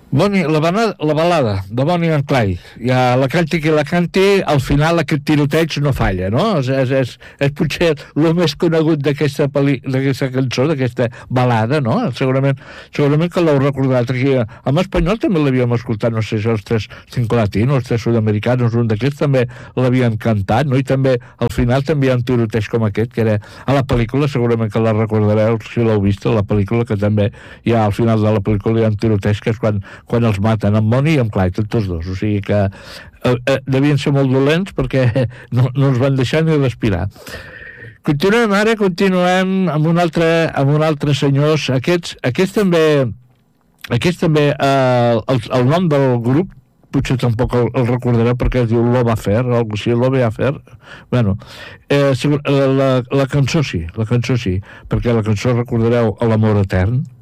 Bonnie, la balada de Bonnie and Clyde, ja la canti qui la canti, al final aquest tiroteig no falla, no? És potser el més conegut d'aquesta cançó, d'aquesta balada, no? Segurament que l'heu recordat aquí. En espanyol també l'havíem escoltat, no sé si els tres cinc latinos, els tres sud-americanos, un d'aquests també l'havien cantat, no? I també al final també hi ha un tiroteig com aquest, que era a la pel·lícula, segurament que la recordareu si l'heu vist, a la pel·lícula, que també hi ha al final de la pel·lícula hi ha un tiroteig, que és quan els maten, amb Bonnie i amb Clyde, tots dos, o sigui que devien ser molt dolents perquè no ens van deixar ni respirar. Continuem amb un altre senyors, aquests també el nom del grup potser tampoc el recordareu perquè es diu Love Affair o alguna cosa així, Love Affair. Bueno, la cançó sí, perquè la cançó recordareu L'amor etern,